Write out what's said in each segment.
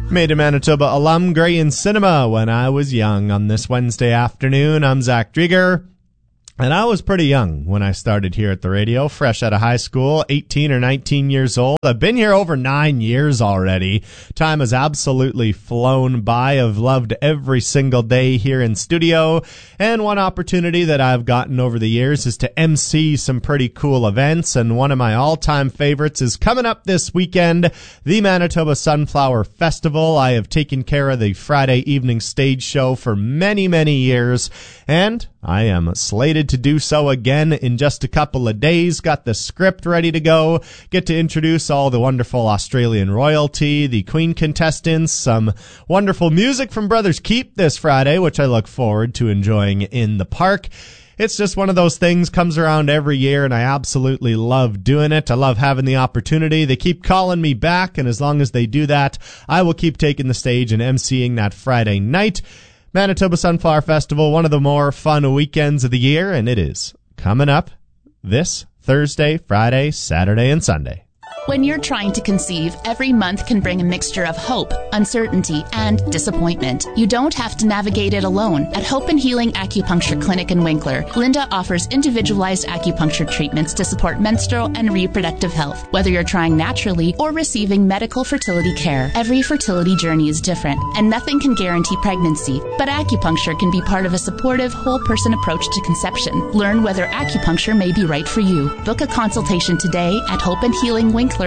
Made in Manitoba alum, Gray in Cinema when I was young. On this Wednesday afternoon, I'm Zach Drieger. And I was pretty young when I started here at the radio, fresh out of high school, 18 or 19 years old. I've been here over 9 years already. Time has absolutely flown by. I've loved every single day here in studio. And one opportunity that I've gotten over the years is to MC some pretty cool events. And one of my all-time favorites is coming up this weekend, the Manitoba Sunflower Festival. I have taken care of the Friday evening stage show for many, many years. And I am slated to do so again in just a couple of days. Got the script ready to go. Get to introduce all the wonderful Australian royalty, the Queen contestants, some wonderful music from Brothers Keep this Friday, which I look forward to enjoying in the park. It's just one of those things, comes around every year, and I absolutely love doing it. I love having the opportunity. They keep calling me back, and as long as they do that, I will keep taking the stage and emceeing that Friday night. Manitoba Sunflower Festival, one of the more fun weekends of the year, and it is coming up this Thursday, Friday, Saturday, and Sunday. When you're trying to conceive, every month can bring a mixture of hope, uncertainty, and disappointment. You don't have to navigate it alone. At Hope and Healing Acupuncture Clinic in Winkler, Linda offers individualized acupuncture treatments to support menstrual and reproductive health, whether you're trying naturally or receiving medical fertility care. Every fertility journey is different, and nothing can guarantee pregnancy, but acupuncture can be part of a supportive, whole-person approach to conception. Learn whether acupuncture may be right for you. Book a consultation today at hopeandhealingwinkler.ca.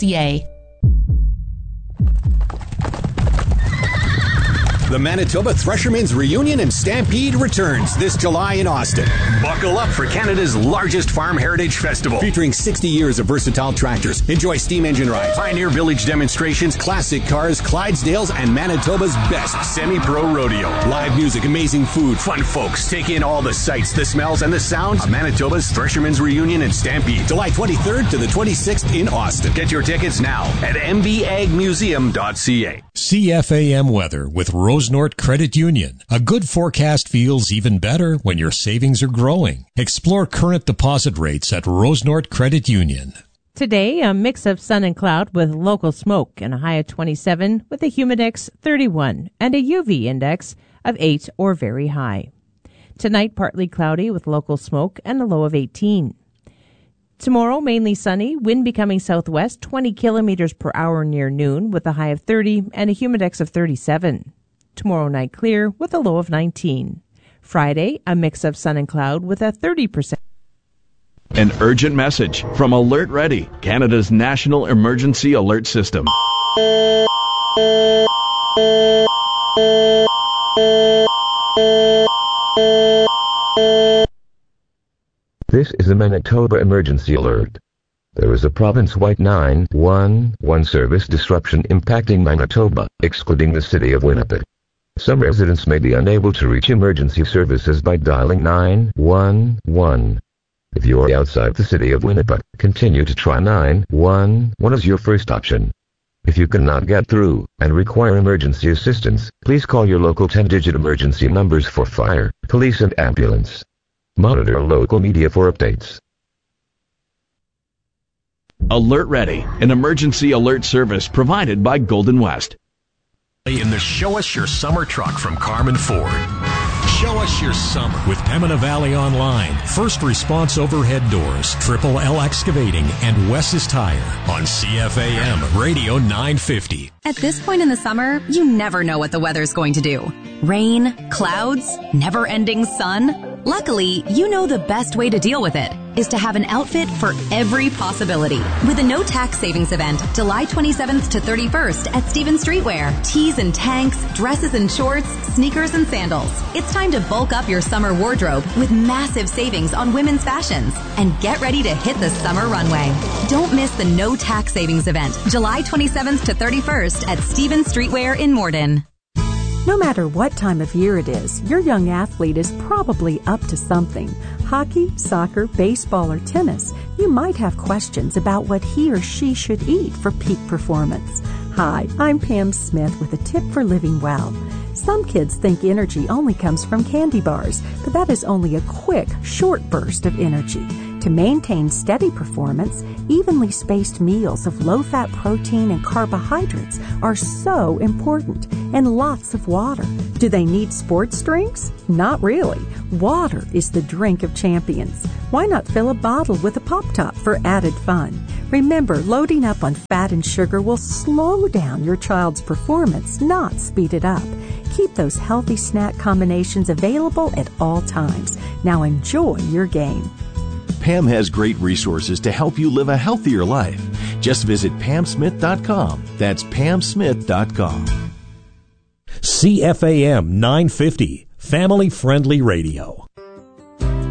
The Manitoba Threshermen's Reunion and Stampede returns this July in Austin. Buckle up for Canada's largest farm heritage festival, featuring 60 years of versatile tractors. Enjoy steam engine rides, Pioneer Village demonstrations, classic cars, Clydesdales, and Manitoba's best semi-pro rodeo. Live music, amazing food, fun folks. Take in all the sights, the smells, and the sounds of Manitoba's Threshermen's Reunion and Stampede, July 23rd to the 26th in Austin. Get your tickets now at mbagmuseum.ca. CFAM weather with Rosenort Credit Union. A good forecast feels even better when your savings are growing. Explore current deposit rates at Rosenort Credit Union. Today, a mix of sun and cloud with local smoke and a high of 27 with a humidex 31 and a UV index of 8 or very high. Tonight, partly cloudy with local smoke and a low of 18. Tomorrow, mainly sunny, wind becoming southwest 20 kilometers per hour near noon with a high of 30 and a humidex of 37. Tomorrow night clear with a low of 19. Friday, a mix of sun and cloud with a 30%. An urgent message from Alert Ready, Canada's national emergency alert system. This is a Manitoba emergency alert. There is a province-wide 911 service disruption impacting Manitoba, excluding the city of Winnipeg. Some residents may be unable to reach emergency services by dialing 911. If you are outside the city of Winnipeg, continue to try 911 as your first option. If you cannot get through and require emergency assistance, please call your local 10-digit emergency numbers for fire, police, and ambulance. Monitor local media for updates. Alert Ready, an emergency alert service provided by Golden West. In the Show Us Your Summer truck from Carmen Ford. Show us your summer. With Pembina Valley Online, First Response Overhead Doors, Triple L Excavating, and Wes's Tire on CFAM Radio 950. At this point in the summer, you never know what the weather's going to do. Rain, clouds, never-ending sun. Luckily, you know the best way to deal with it is to have an outfit for every possibility. With a no-tax savings event, July 27th to 31st at Stevens Streetwear. Tees and tanks, dresses and shorts, sneakers and sandals. It's time to bulk up your summer wardrobe with massive savings on women's fashions. And get ready to hit the summer runway. Don't miss the no-tax savings event, July 27th to 31st at Stevens Streetwear in Morden. No matter what time of year it is, your young athlete is probably up to something. Hockey, soccer, baseball, or tennis. You might have questions about what he or she should eat for peak performance. Hi, I'm Pam Smith with a tip for living well. Some kids think energy only comes from candy bars, but that is only a quick, short burst of energy. To To maintain steady performance, evenly spaced meals of low-fat protein and carbohydrates are so important, and lots of water. Do they need sports drinks? Not really. Water is the drink of champions. Why not fill a bottle with a Pop-Top for added fun? Remember, loading up on fat and sugar will slow down your child's performance, not speed it up. Keep those healthy snack combinations available at all times. Now enjoy your game. Pam has great resources to help you live a healthier life. Just visit PamSmith.com. That's PamSmith.com. CFAM 950, family-friendly radio.